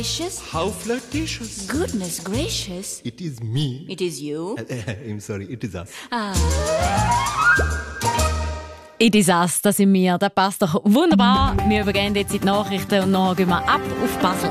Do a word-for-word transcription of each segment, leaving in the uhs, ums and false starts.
How flirtatious. Goodness gracious. It is me. It is you. Uh, uh, I'm sorry, it is us. Ah. It is us, das sind wir. Das passt doch wunderbar. Wir übergehen jetzt in die Nachrichten und nachher gehen wir ab auf Basel.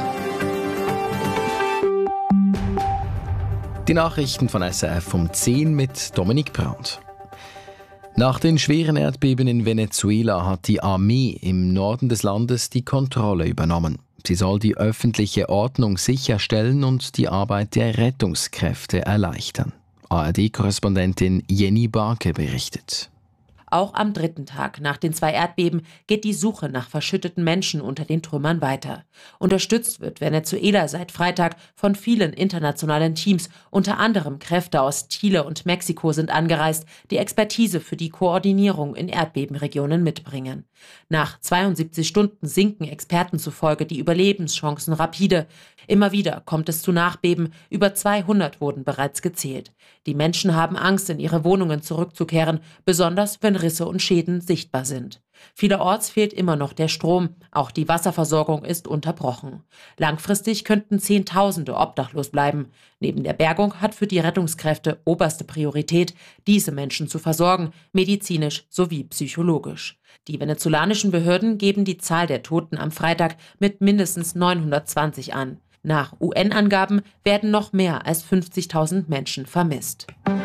Die Nachrichten von S R F um zehn mit Dominik Brandt. Nach den schweren Erdbeben in Venezuela hat die Armee im Norden des Landes die Kontrolle übernommen. Sie soll die öffentliche Ordnung sicherstellen und die Arbeit der Rettungskräfte erleichtern. A R D-Korrespondentin Jenny Barke berichtet. Auch am dritten Tag nach den zwei Erdbeben geht die Suche nach verschütteten Menschen unter den Trümmern weiter. Unterstützt wird Venezuela seit Freitag von vielen internationalen Teams. Unter anderem Kräfte aus Chile und Mexiko sind angereist, die Expertise für die Koordinierung in Erdbebenregionen mitbringen. Nach zweiundsiebzig Stunden sinken Experten zufolge die Überlebenschancen rapide. Immer wieder kommt es zu Nachbeben. Über zweihundert wurden bereits gezählt. Die Menschen haben Angst, in ihre Wohnungen zurückzukehren, besonders wenn Risse und Schäden sichtbar sind. Vielerorts fehlt immer noch der Strom, auch die Wasserversorgung ist unterbrochen. Langfristig könnten Zehntausende obdachlos bleiben. Neben der Bergung hat für die Rettungskräfte oberste Priorität, diese Menschen zu versorgen, medizinisch sowie psychologisch. Die venezolanischen Behörden geben die Zahl der Toten am Freitag mit mindestens neunhundertzwanzig an. Nach U N-Angaben werden noch mehr als fünfzigtausend Menschen vermisst.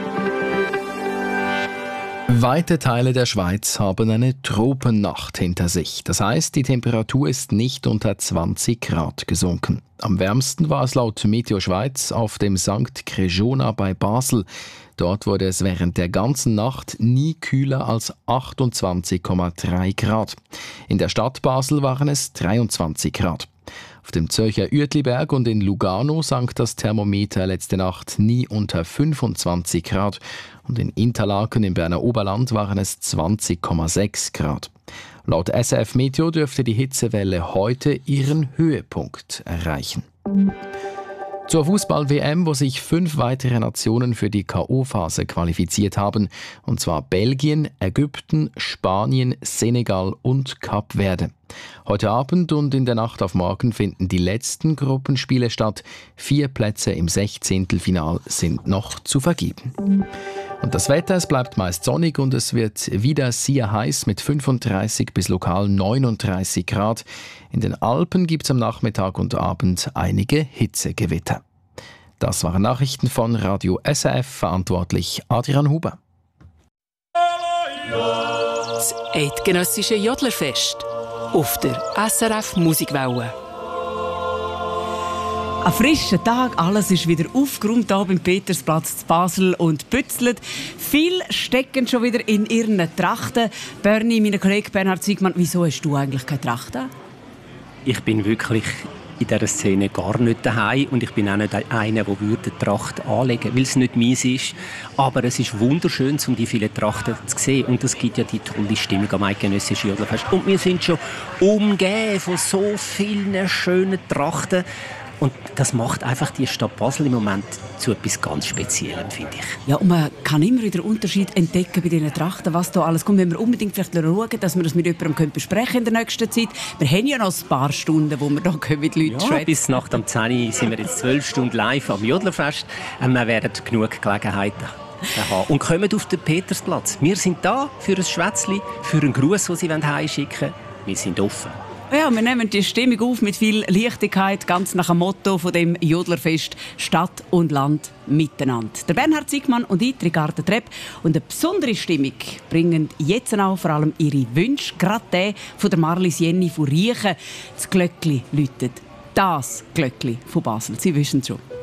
Weite Teile der Schweiz haben eine Tropennacht hinter sich. Das heißt, die Temperatur ist nicht unter zwanzig Grad gesunken. Am wärmsten war es laut Meteo Schweiz auf dem Sankt Crejona bei Basel. Dort wurde es während der ganzen Nacht nie kühler als achtundzwanzig Komma drei Grad. In der Stadt Basel waren es dreiundzwanzig Grad. Auf dem Zürcher Uetliberg und in Lugano sank das Thermometer letzte Nacht nie unter fünfundzwanzig Grad und in Interlaken im Berner Oberland waren es zwanzig Komma sechs Grad. Laut S R F Meteo dürfte die Hitzewelle heute ihren Höhepunkt erreichen. Zur Fußball-W M, wo sich fünf weitere Nationen für die K O-Phase qualifiziert haben, und zwar Belgien, Ägypten, Spanien, Senegal und Kap Verde. Heute Abend und in der Nacht auf morgen finden die letzten Gruppenspiele statt. Vier Plätze im Sechzehntelfinal sind noch zu vergeben. Und das Wetter, es bleibt meist sonnig und es wird wieder sehr heiß mit fünfunddreißig bis lokal neununddreißig Grad. In den Alpen gibt es am Nachmittag und Abend einige Hitzegewitter. Das waren Nachrichten von Radio S R F, verantwortlich Adrian Huber. Das eidgenössische Jodlerfest auf der S R F Musikwelle. Ein frischer Tag, alles ist wieder aufgeräumt hier beim Petersplatz zu Basel und bützelt. Viele stecken schon wieder in ihren Trachten. Bernie, mein Kollege Bernhard Siegmann, wieso hast du eigentlich keine Tracht an? Ich bin wirklich in dieser Szene gar nicht daheim und ich bin auch nicht einer, der die Tracht anlegen würde, weil es nicht meins ist. Aber es ist wunderschön, um die vielen Trachten zu sehen und es gibt ja die tolle Stimmung am eidgenössischen Jodlerfest. Und wir sind schon umgeben von so vielen schönen Trachten. Und das macht einfach die Stadt Basel im Moment zu etwas ganz Speziellem, finde ich. Ja, und man kann immer wieder Unterschied entdecken bei diesen Trachten, was da alles kommt. Wenn wir unbedingt vielleicht schauen, dass wir das mit jemandem besprechen in der nächsten Zeit. Wir haben ja noch ein paar Stunden, wo wir da mit Leuten ja, schwätzen. Bis nach dem zehn Uhr sind wir jetzt zwölf Stunden live am Jodlerfest. Und wir werden genug Gelegenheiten haben. Und kommen auf den Petersplatz. Wir sind da für ein Schwätzchen, für einen Gruß, den Sie heimschicken wollen. Wir sind offen. Ja, wir nehmen die Stimmung auf mit viel Leichtigkeit, ganz nach dem Motto von dem Jodlerfest «Stadt und Land miteinander». Der Bernhard Siegmann und ich, Ricarda Trepp. Und eine besondere Stimmung bringen jetzt auch vor allem ihre Wünsche. Gerade der von der Marlies Jenny von Riechen. Das Glöckli läutet. Das Glöckli von Basel. Sie wissen es schon.